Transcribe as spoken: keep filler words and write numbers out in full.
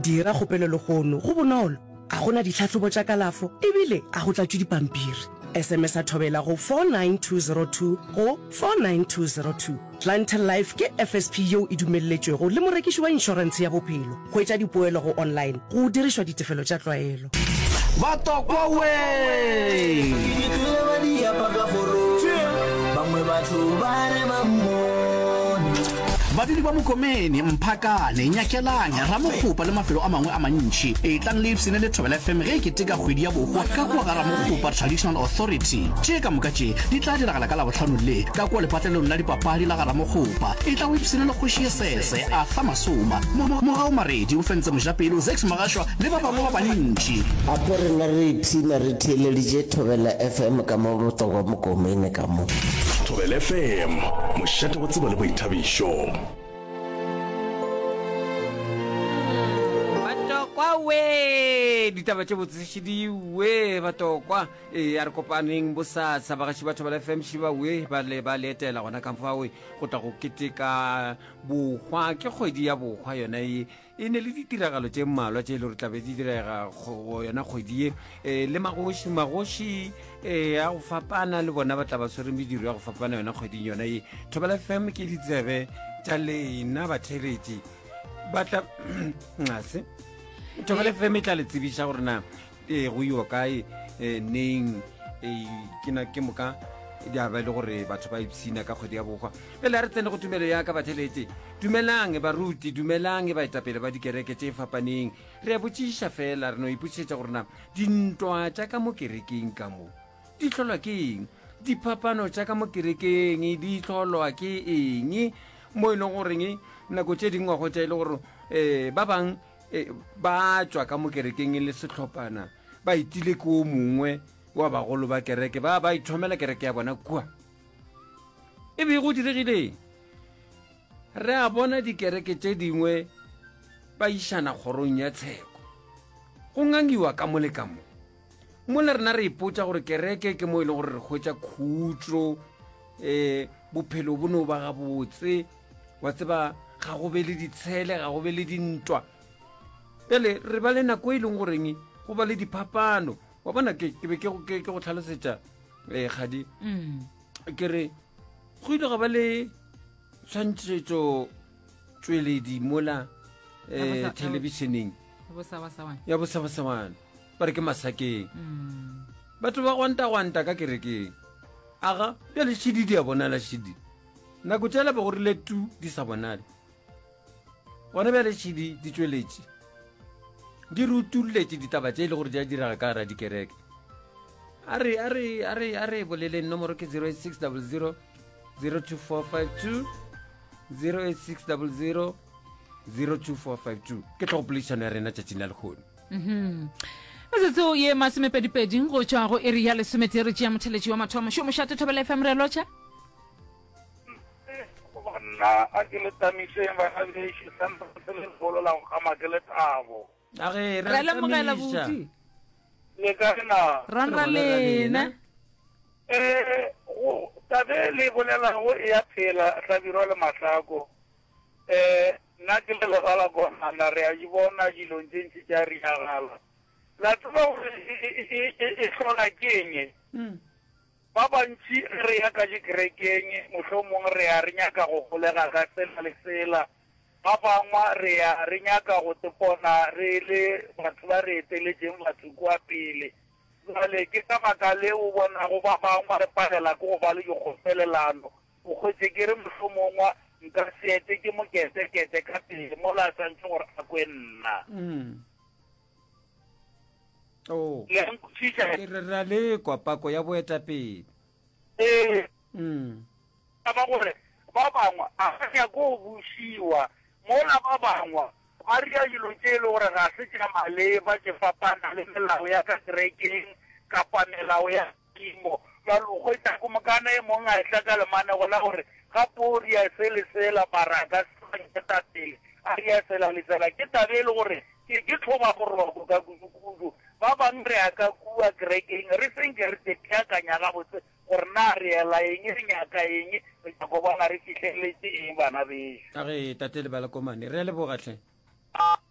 dira kgopelo le gono go bonolo a gona ditlhatlhobo tša kalafo ebile a go tlatšwe dipampiri. S M S a thobela go four nine two zero two go four nine two zero two. Clientele Life ke F S P yeo e dumelletšwego le morekiši wa inšorense ya bophelo. Go etša dipoelo go online go dirišwa ditefelo tša tlwaelo. Batokwa we badiri ba Mokomeni, Mphakane, Nyakelanya, Ramokgopa le mafelo a mangwe a mantši e tlang le ipsene le Thobela F M ge ke teka kgwedi ya bogwa ka kwa ga Ramokgopa Traditional Authority. Tše ka moka tše di tla diragala ka la bohlano le ka kwa lepatlelong la dipapadi la ga Ramokgopa e tla o ipsene le Kgoši Esese a Thamasoma Mogao Maredi o fentse Mojapelo Zex Magashwa le ba bangwe ba bantši. Apo re na re ithina re theeleditše Thobela F M ka mo Botokwa Mokomeni ka mo Thobela F M mošate go tseba le boithabišo. Batokwa we ditaba tše botsešidi we Batokwa e a re kopaneng bosasa bagaši ba Thobela F M šiba we ba le ba leetela gona ka mfa we go tla go keteka bogwa ke kgwedi ya bogwa yona e e ne le ditiragalo tše mmalwa tše le re tlabe di direga go yona kgwedi e le magoši magoši e a go fapana le bona ba tla ba tshwereng mediro ya go fapana yona kgweding yona e. Thobela F M ke ditsebe tša lena batheletši ba tla ngase Thobela F M e tla le tsebiša gore na e go iwa kae neng e ke na ke moka di a ba le gore batho ba ipsina ka kgwedi ya bogwa. Pele re tsene go tumelo ya ka batheletši, dumelang baruti, dumelang baetapele ba dikereke tše fapaneng. Re a botšiša fela re no ipotšišetša gore na dintwa tša ka mo kerekeng ka mo di tlholwa ke eng, diphapano tša ka mo kerekeng di tlholwa ke eng, mo e leng goreng nako tše dingwe go tša e le gore um ba bang ba tswa ka mo kerekeng le setlhophana ba itile ke o mongwe wa bagolo ba kereke ba ba ithomela kereke ya bona kua e be go diregile. Re a bona dikereke tše dingwe ba išana kgorong ya tsheko go ngangiwa ka mo le ka mo mo le rena re ipotša gore kereke ke mo e leng gore re hwetša khutlo um bophelo bono ba gabotse wa tseba ga go be le ditshele ga go be le dintwa. Pele re ba le nako e leng goreng go ba le diphapano wa bona ke be ke go tlhalosetša um kgadi ke re go ile ga ba le tshwantšhetšo tšweledi mola um televisioneng ya bosabasawane ba re ke Masakeng batho ba gwanta-gwanta ka kerekeng aga bjale šidi di a bonala šidi nako tšela be gorile tu di sa bonale gona bjale šidi di tšweletše di rutulletše ditaba tše e le gore di a diraga ka gara dikereke. a re a re a re a re boleleng nomoro ke zero eight six zero zero zero two four five two zero eight six zero zero zero two four five two ke tlhopolešano ya rena tšatšing la lekgone. Metsotso ye masomepedipedi go tšwa go area ya lesomete re tšea motheletši wa mathomo šo mošate Thobela F M re lotšha na a ke le tamiseng ba ga be se santa le golo la go gama ke le tabo a ge re le mogela buti le ka na ranra lena eh o tabe le bolela go ya phela tlabiro le mahlako eh na ke le gala go na re a bona dilo ntse tša ri agala la tlo e hlola kenye ba bantši re ya ka dikerekeng mohlomong re a re nyaka go golega ka sela le sela ba bangwa re ya re nyaka go tepona re le batho ba re eteletšeng batho kwa pele jale ke ka baka le o bona go ba bangwa re palela ke go ba le dikgofelelano o kgwetse ke re mohlomongwa nka seete ke moketekete ka pele mo la santse gore a kwe nna oh ke re ra le kwa pako ya boetapele eh mm ba gore ba bangwa a ya go bushiwa mola ba bangwa ba ri ya dilo tše le gore ga se tša maleba tše fapana le melao ya ka kerekeng kapa melao ya kimo ya lo go tla go mokana e mong a tla ka le mane go la gore ga pori ya sele sela baraka se ta pele a ri ya sela le sela ke tabele gore ke ke thoba go rogo ka kudu ba bang re aka kua kerekeng re senke re te ka nya ga botse gore na re la eng re nyaka eng re go bona re fihleletse eng bana be a ge tatele bala komane re le bogatlhe